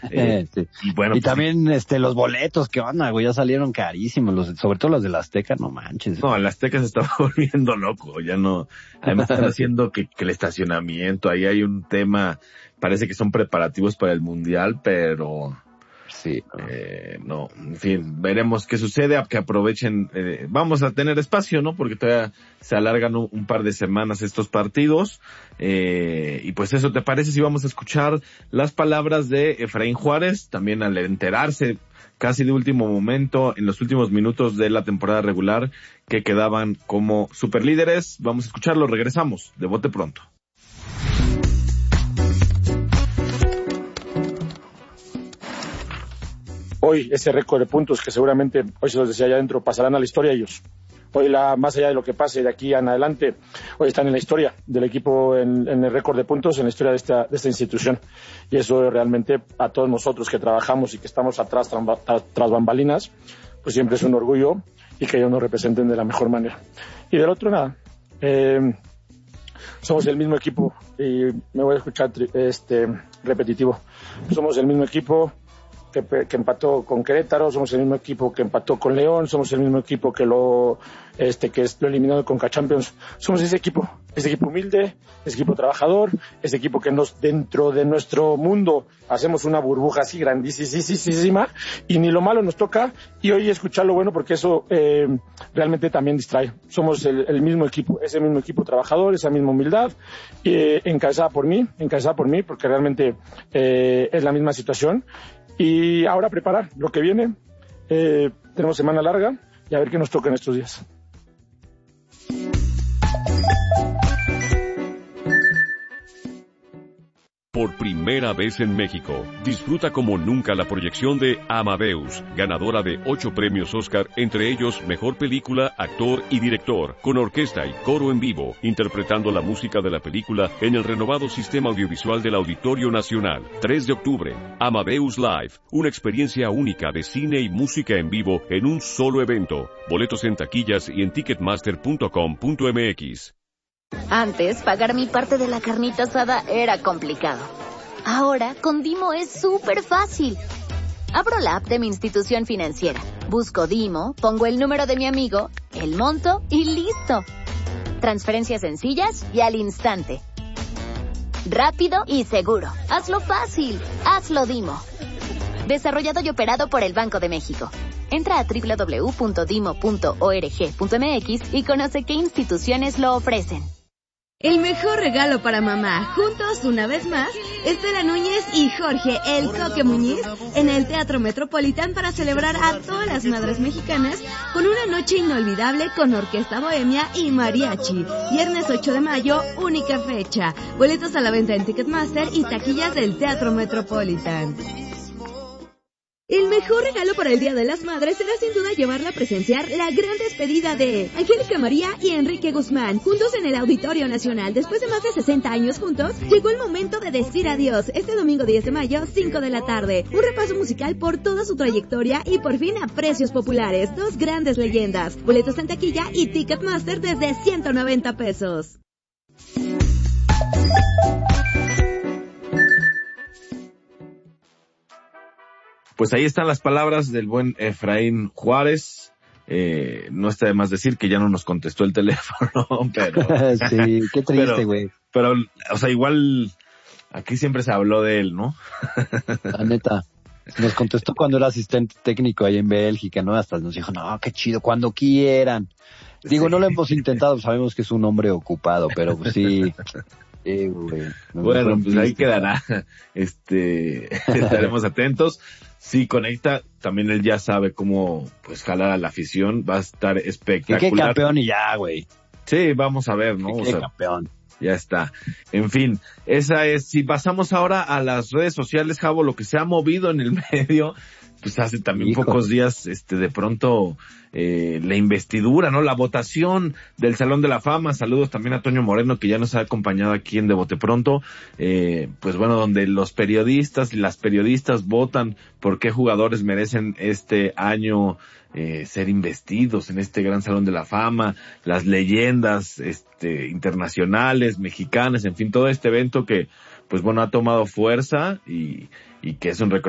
Sí. Y bueno, y también los boletos, ¿qué onda, güey? Ya salieron carísimos, sobre todo los de la Azteca, no manches. No, el Azteca se está volviendo loco, ya no. Además están haciendo que el estacionamiento, ahí hay un tema, parece que son preparativos para el Mundial, pero sí, no, en fin, veremos qué sucede, que aprovechen, vamos a tener espacio, ¿no? Porque todavía se alargan un par de semanas estos partidos, y pues eso, ¿te parece si vamos a escuchar las palabras de Efraín Juárez, también al enterarse casi de último momento, en los últimos minutos de la temporada regular, que quedaban como superlíderes? Vamos a escucharlo, regresamos, de bote pronto. Hoy ese récord de puntos que seguramente, hoy se los decía allá adentro, pasarán a la historia ellos. Hoy más allá de lo que pase de aquí en adelante, hoy están en la historia del equipo, en el récord de puntos, en la historia de esta institución. Y eso realmente a todos nosotros que trabajamos y que estamos atrás tras bambalinas, pues siempre es un orgullo y que ellos nos representen de la mejor manera. Y del otro nada, somos el mismo equipo, y me voy a escuchar repetitivo, somos el mismo equipo que empató con Querétaro, somos el mismo equipo que empató con León, somos el mismo equipo que lo eliminó de Conca Champions. Somos ese equipo humilde, ese equipo trabajador, ese equipo que dentro de nuestro mundo hacemos una burbuja así grandísima y ni lo malo nos toca, y hoy escuchar lo bueno, porque eso realmente también distrae. Somos el mismo equipo, ese mismo equipo trabajador, esa misma humildad, encabezada por mí, porque realmente es la misma situación. Y ahora preparar lo que viene. Tenemos semana larga y a ver qué nos toca en estos días. Por primera vez en México, disfruta como nunca la proyección de Amadeus, ganadora de 8 premios Oscar, entre ellos Mejor Película, Actor y Director, con orquesta y coro en vivo, interpretando la música de la película en el renovado sistema audiovisual del Auditorio Nacional. 3 de octubre, Amadeus Live, una experiencia única de cine y música en vivo en un solo evento. Boletos en taquillas y en ticketmaster.com.mx. Antes, pagar mi parte de la carnita asada era complicado. Ahora, con Dimo es súper fácil. Abro la app de mi institución financiera, busco Dimo, pongo el número de mi amigo, el monto y listo. Transferencias sencillas y al instante. Rápido y seguro. Hazlo fácil. Hazlo Dimo. Desarrollado y operado por el Banco de México. Entra a www.dimo.org.mx y conoce qué instituciones lo ofrecen. El mejor regalo para mamá, juntos una vez más, Estela Núñez y Jorge El Coque Muñiz en el Teatro Metropolitan para celebrar a todas las madres mexicanas con una noche inolvidable con orquesta bohemia y mariachi. Viernes 8 de mayo, única fecha. Boletos a la venta en Ticketmaster y taquillas del Teatro Metropolitan. El mejor regalo para el Día de las Madres será sin duda llevarla a presenciar la gran despedida de Angélica María y Enrique Guzmán, juntos en el Auditorio Nacional. Después de más de 60 años juntos, llegó el momento de decir adiós. Este domingo 10 de mayo, 5 de la tarde. Un repaso musical por toda su trayectoria y por fin a precios populares. 2 grandes leyendas. Boletos en taquilla y Ticketmaster desde 190 pesos. Pues ahí están las palabras del buen Efraín Juárez. No está de más decir que ya no nos contestó el teléfono, pero... Sí, qué triste, güey. Pero, o sea, igual aquí siempre se habló de él, ¿no? La neta. Nos contestó cuando era asistente técnico ahí en Bélgica, ¿no? Hasta nos dijo, no, qué chido, cuando quieran. Digo, no lo hemos intentado, sabemos que es un hombre ocupado, pero pues sí... güey. Bueno, pues ahí quedará. Estaremos atentos. Si conecta, también él ya sabe cómo pues jalar a la afición. Va a estar espectacular. ¿Qué campeón y ya, güey? Sí, vamos a ver, ¿no? ¿Qué campeón? Ya está. En fin, esa es. Si pasamos ahora a las redes sociales, Javo, lo que se ha movido en el medio, pues hace también pocos días, de pronto, la investidura, ¿no? La votación del Salón de la Fama. Saludos también a Toño Moreno, que ya nos ha acompañado aquí en De Bote Pronto. Pues bueno, donde los periodistas y las periodistas votan por qué jugadores merecen este año ser investidos en este gran Salón de la Fama, las leyendas, internacionales, mexicanas, en fin, todo este evento que, pues bueno, ha tomado fuerza y que es un reconocimiento